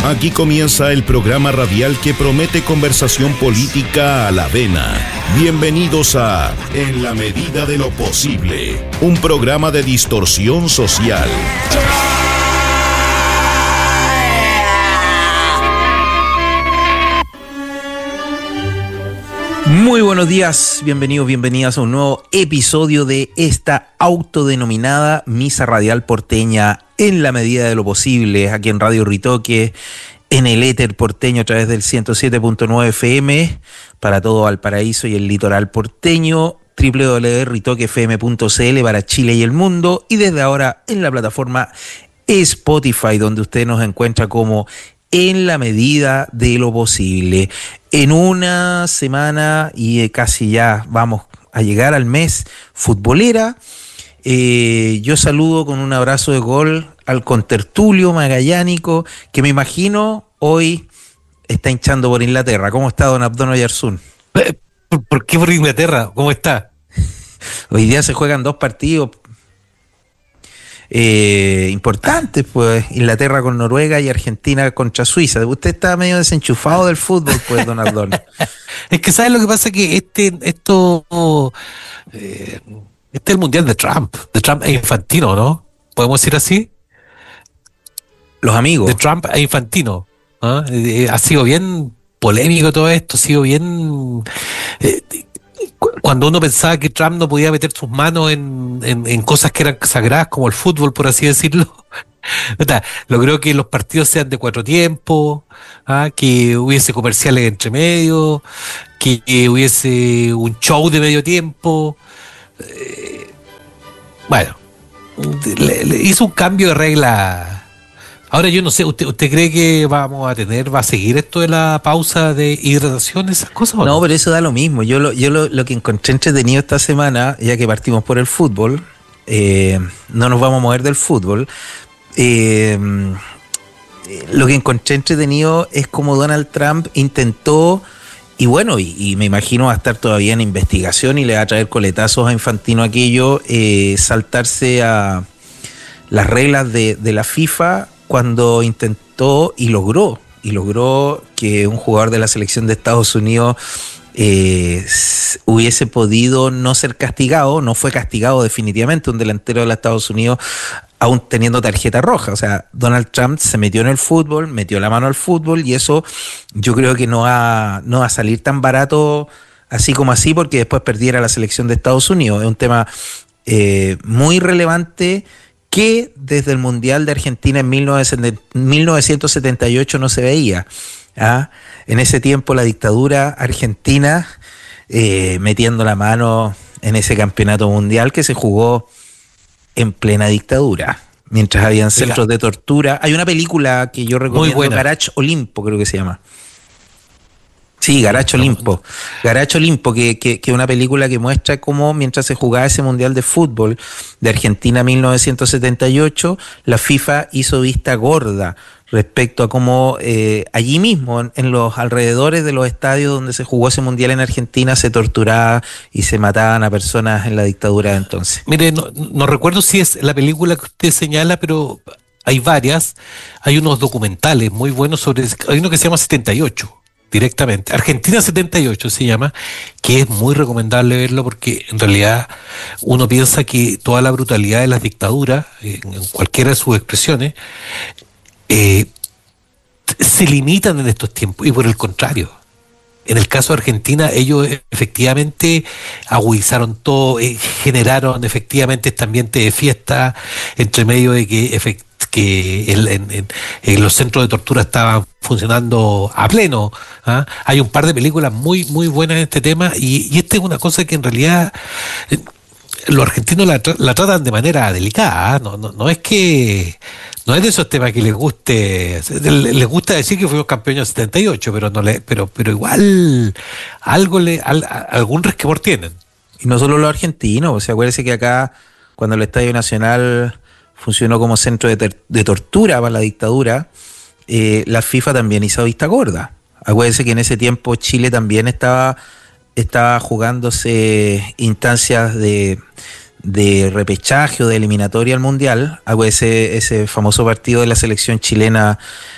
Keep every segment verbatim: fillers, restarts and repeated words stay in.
Aquí comienza el programa radial que promete conversación política a la vena. Bienvenidos a En la medida de lo posible, un programa de distorsión social. Muy buenos días, bienvenidos, bienvenidas a un nuevo episodio de esta autodenominada Misa Radial Porteña en la medida de lo posible, aquí en Radio Ritoque, en el éter porteño a través del ciento siete punto nueve F M, para todo Valparaíso y el litoral porteño, doble u doble u doble u punto ritoque f m punto c l para Chile y el mundo, y desde ahora en la plataforma Spotify, donde usted nos encuentra como En la medida de lo posible. En una semana y casi ya vamos a llegar al mes futbolera, eh, yo saludo con un abrazo de gol al contertulio magallánico, que me imagino hoy está hinchando por Inglaterra. ¿Cómo está, don Abdono Yarzún? ¿Por, ¿Por qué por Inglaterra? ¿Cómo está? Hoy día se juegan dos partidos Eh, importantes, pues, Inglaterra con Noruega y Argentina contra Suiza. Usted está medio desenchufado del fútbol, pues, don Ardón. Es que ¿sabes lo que pasa? Que este, esto, eh, este es el mundial de Trump, de Trump e Infantino, ¿no? ¿Podemos decir así? Los amigos. De Trump e Infantino, ¿no? Eh, ha sido bien polémico todo esto, ha sido bien... Eh, Cuando uno pensaba que Trump no podía meter sus manos en, en, en cosas que eran sagradas, como el fútbol, por así decirlo, logró que los partidos sean de cuatro tiempos, ¿ah? Que hubiese comerciales entre medio, que, que hubiese un show de medio tiempo. Eh, bueno, le, le hizo un cambio de regla. Ahora yo no sé, ¿usted usted cree que vamos a tener, va a seguir esto de la pausa de hidratación, esas cosas? ¿O no? No, pero eso da lo mismo. Yo lo, yo lo, lo que encontré entretenido esta semana, ya que partimos por el fútbol, eh, no nos vamos a mover del fútbol, eh, lo que encontré entretenido es como Donald Trump intentó, y bueno, y, y me imagino va a estar todavía en investigación y le va a traer coletazos a Infantino aquello, eh, saltarse a las reglas de, de la FIFA, cuando intentó y logró, y logró que un jugador de la selección de Estados Unidos eh, hubiese podido no ser castigado, no fue castigado definitivamente, un delantero de los Estados Unidos, aún teniendo tarjeta roja. O sea, Donald Trump se metió en el fútbol, metió la mano al fútbol, y eso yo creo que no va, no va a salir tan barato así como así, porque después perdiera la selección de Estados Unidos. Es un tema eh, muy relevante, que desde el Mundial de Argentina en mil novecientos setenta y ocho no se veía. ¿Ah? En ese tiempo la dictadura argentina eh, metiendo la mano en ese campeonato mundial que se jugó en plena dictadura, mientras habían centros de tortura. Hay una película que yo recomiendo, Garage Olimpo creo que se llama. Sí, Garage Olimpo. Garage Olimpo, que, que, que es una película que muestra cómo mientras se jugaba ese Mundial de Fútbol de Argentina mil novecientos setenta y ocho, la FIFA hizo vista gorda respecto a cómo eh, allí mismo, en, en los alrededores de los estadios donde se jugó ese Mundial en Argentina, se torturaba y se mataban a personas en la dictadura de entonces. Mire, no, no recuerdo si es la película que usted señala, pero hay varias. Hay unos documentales muy buenos sobre... Hay uno que se llama setenta y ocho. Directamente, Argentina setenta y ocho se llama, que es muy recomendable verlo, porque en realidad uno piensa que toda la brutalidad de las dictaduras, en, en cualquiera de sus expresiones, eh, se limitan en estos tiempos, y por el contrario, en el caso de Argentina, ellos efectivamente agudizaron todo, eh, generaron efectivamente este ambiente de fiesta, entre medio de que efectivamente que en, en, en los centros de tortura estaban funcionando a pleno. ¿Ah? Hay un par de películas muy muy buenas en este tema, y, y esta es una cosa que en realidad eh, los argentinos la, la tratan de manera delicada. ¿Ah? No, no, no es que no es de esos temas que les guste, les gusta decir que fuimos campeones en setenta y ocho, pero no le, pero pero igual algo le al, algún resquemor tienen. Y no solo los argentinos, o sea, acuérdense que acá cuando el Estadio Nacional funcionó como centro de, ter- de tortura para la dictadura, eh, la FIFA también hizo vista gorda. Acuérdense que en ese tiempo Chile también estaba, estaba jugándose instancias de, de repechaje o de eliminatoria al Mundial. Acuérdense ese famoso partido de la selección chilena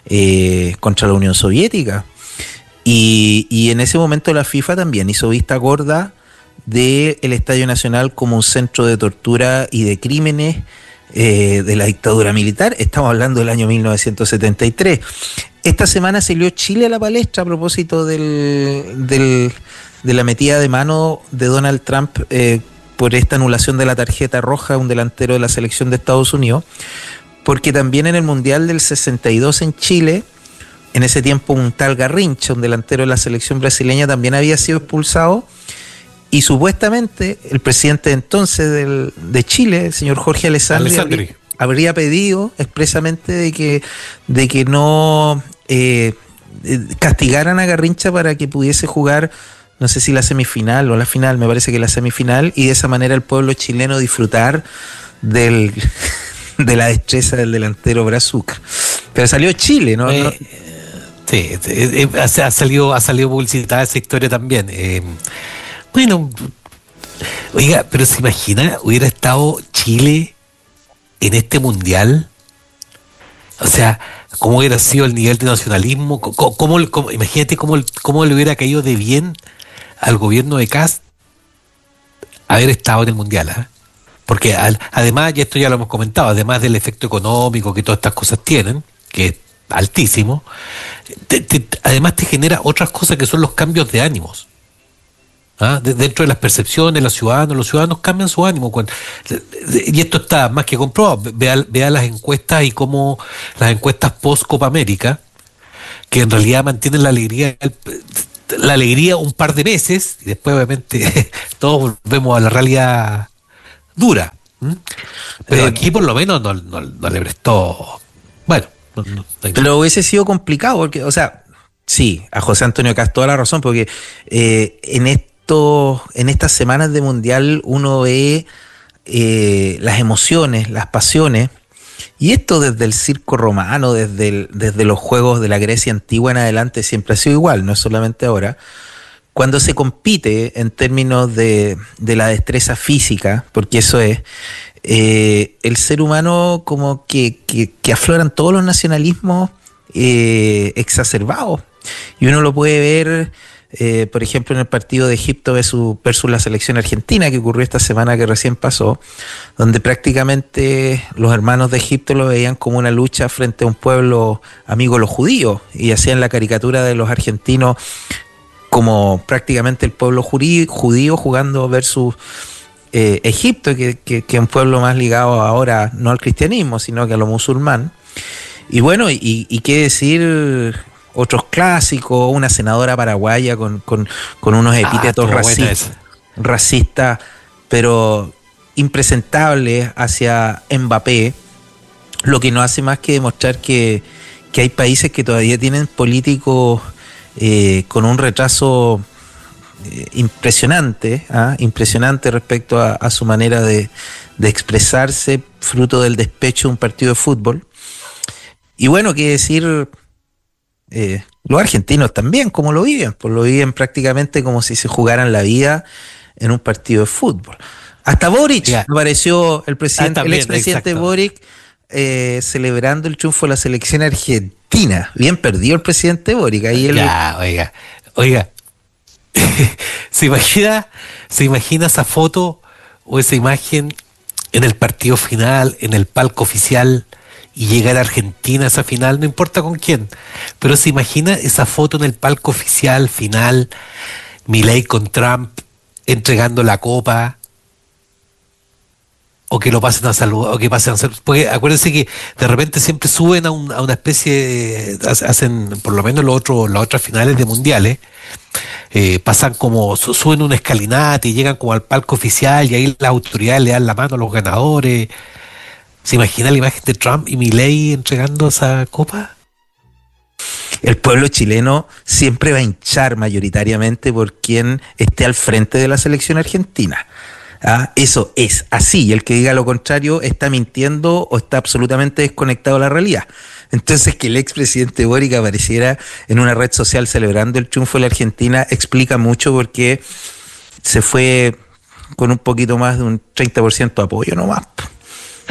eh, contra la Unión Soviética. Y, y en ese momento la FIFA también hizo vista gorda del Estadio Nacional como un centro de tortura y de crímenes eh, de la dictadura militar. Estamos hablando del año mil novecientos setenta y tres. Esta semana salió Chile a la palestra a propósito del, del, de la metida de mano de Donald Trump eh, por esta anulación de la tarjeta roja a un delantero de la selección de Estados Unidos, porque también en el Mundial del sesenta y dos en Chile, en ese tiempo un tal Garrincha, un delantero de la selección brasileña, también había sido expulsado, y supuestamente el presidente entonces del, de Chile, el señor Jorge Alessandri, Alessandri. Habría, habría pedido expresamente de que, de que no eh, castigaran a Garrincha para que pudiese jugar, no sé si la semifinal o la final, me parece que la semifinal, y de esa manera el pueblo chileno disfrutar del, de la destreza del delantero Brazuca. Pero salió Chile, ¿no? Eh, no sí, eh, eh, ha salido, ha salido publicitada esa historia también. Eh, bueno, oiga, pero se imagina, hubiera estado Chile en este mundial. O sea, ¿cómo hubiera sido el nivel de nacionalismo? ¿Cómo, cómo, cómo, imagínate cómo, cómo le hubiera caído de bien al gobierno de Kast haber estado en el mundial, ¿eh? Porque al, además, y esto ya lo hemos comentado, además del efecto económico que todas estas cosas tienen, que es altísimo, te, te, además te genera otras cosas que son los cambios de ánimos. ¿Ah? De, dentro de las percepciones, los ciudadanos, los ciudadanos cambian su ánimo. Cuando, y esto está más que comprobado. Vea, vea las encuestas y cómo las encuestas post Copa América, que en realidad mantienen la alegría, la alegría un par de meses, y después obviamente todos volvemos a la realidad dura. ¿Mm? Pero eh, aquí por lo menos no, no, no le prestó. Bueno, no, no, no pero hubiese sido complicado, porque, o sea, sí, a José Antonio Kast toda la razón, porque eh, en este en estas semanas de mundial uno ve eh, las emociones, las pasiones, y esto desde el circo romano, desde, el, desde los juegos de la Grecia antigua en adelante siempre ha sido igual, no es solamente ahora. Cuando se compite en términos de, de la destreza física, porque eso es, eh, el ser humano como que, que, que afloran todos los nacionalismos eh, exacerbados, y uno lo puede ver. Eh, por ejemplo, en el partido de Egipto versus, versus la selección argentina que ocurrió esta semana que recién pasó, donde prácticamente los hermanos de Egipto lo veían como una lucha frente a un pueblo amigo de los judíos, y hacían la caricatura de los argentinos como prácticamente el pueblo judío, judío jugando versus eh, Egipto, que, que, que es un pueblo más ligado ahora no al cristianismo, sino que a lo musulmán. Y bueno, y, y qué decir otros clásicos, una senadora paraguaya con, con, con unos epítetos ah, racistas, racistas, pero impresentables hacia Mbappé, lo que no hace más que demostrar que, que hay países que todavía tienen políticos eh, con un retraso eh, impresionante, ¿ah? impresionante respecto a, a su manera de, de expresarse, fruto del despecho de un partido de fútbol. Y bueno, qué decir. Eh, los argentinos también, como lo viven, pues lo viven prácticamente como si se jugaran la vida en un partido de fútbol. Hasta Boric, yeah. apareció el presidente, ah, también, el expresidente exacto. Boric eh, celebrando el triunfo de la selección argentina. Bien perdido el presidente Boric. Ahí él... Ya, oiga, oiga, ¿se imagina, se imagina esa foto o esa imagen en el partido final, en el palco oficial? Y llegar a Argentina a esa final, no importa con quién, pero se imagina esa foto en el palco oficial, final, Milei con Trump entregando la copa, o que lo pasen a saludar, o que pasen a saludar, porque acuérdense que de repente siempre suben a, un, a una especie, de, hacen por lo menos los otros, las otras finales de mundiales, eh, pasan como, suben una escalinata y llegan como al palco oficial y ahí las autoridades le dan la mano a los ganadores. ¿Se imagina la imagen de Trump y Milei entregando esa copa? El pueblo chileno siempre va a hinchar mayoritariamente por quien esté al frente de la selección argentina. ¿Ah? Eso es así, y el que diga lo contrario está mintiendo o está absolutamente desconectado de la realidad. Entonces, que el expresidente Boric apareciera en una red social celebrando el triunfo de la Argentina explica mucho, porque se fue con un poquito más de un treinta por ciento de apoyo nomás.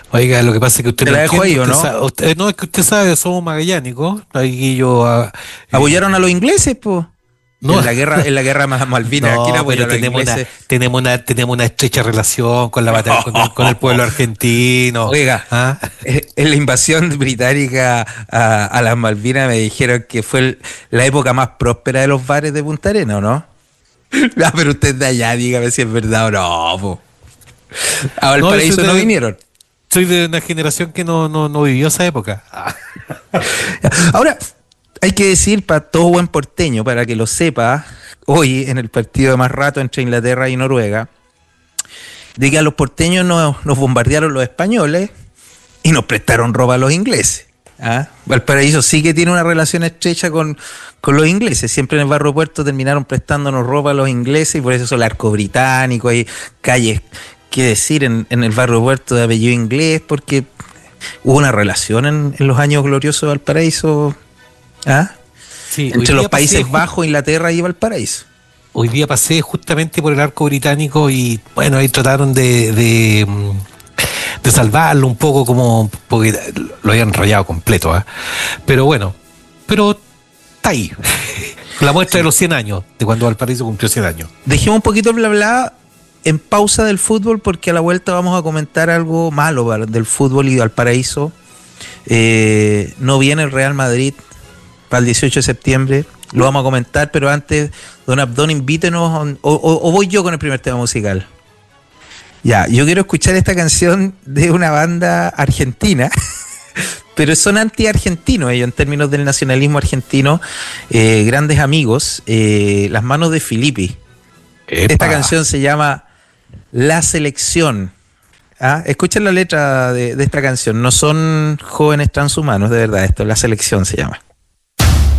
Oiga, lo que pasa es que usted ¿Te no la dejo entiende, ahí, o usted no? sabe- usted- no, es que usted sabe, somos magallánicos. Ahí yo, ah, eh, Apoyaron a los ingleses, pues. No. En la guerra, en la guerra más Malvinas. no, ¿Quién apoyó pero a los tenemos una, ingleses? tenemos una, tenemos una estrecha relación con la batalla, con el, con el pueblo argentino. Oiga, ¿Ah? eh, en la invasión británica a, a las Malvinas me dijeron que fue el- la época más próspera de los bares de Punta Arenas, ¿o no? Ah, pero usted de allá, dígame si es verdad o no, po. A Valparaíso yo soy no de- vinieron. Soy de una generación que no, no, no vivió esa época. Ah. Ahora, hay que decir para todo buen porteño, para que lo sepa, hoy en el partido de más rato entre Inglaterra y Noruega, de que a los porteños nos, nos bombardearon los españoles y nos prestaron ropa a los ingleses. ¿Ah? Valparaíso sí que tiene una relación estrecha con, con los ingleses. Siempre en el Barrio Puerto terminaron prestándonos ropa a los ingleses y por eso el arco británico, hay calles, qué decir, en, en el Barrio Puerto de apellido inglés, porque hubo una relación en, en los años gloriosos de Valparaíso. ¿Ah? Sí, hoy Entre día los Países pasé- Bajos, Inglaterra y Valparaíso. Hoy día pasé justamente por el arco británico y bueno, ahí trataron de, de, mm, de salvarlo un poco como porque lo habían rayado completo, ¿ah? Pero bueno, pero está ahí. La muestra de los cien años, de cuando Valparaíso cumplió cien años. Dejemos un poquito el bla bla en pausa del fútbol porque a la vuelta vamos a comentar algo malo para- del fútbol y Valparaíso. Eh, no viene el Real Madrid para el dieciocho de septiembre, lo vamos a comentar, pero antes, don Abdón, invítenos, a un- o, o- o voy yo con el primer tema musical. Ya, yo quiero escuchar esta canción de una banda argentina, pero son anti-argentinos ellos en términos del nacionalismo argentino, eh, grandes amigos, eh, Las Manos de Filippi. Esta Epa. canción se llama La Selección. ¿Ah? Escuchen la letra de, de esta canción, no son jóvenes transhumanos, de verdad, esto, La Selección se llama.